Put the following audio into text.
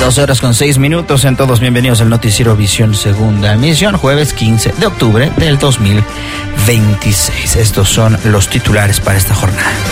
12:06 en todos. Bienvenidos al Noticiero Visión Segunda Emisión, jueves 15 de octubre del 2026. Estos son los titulares para esta jornada.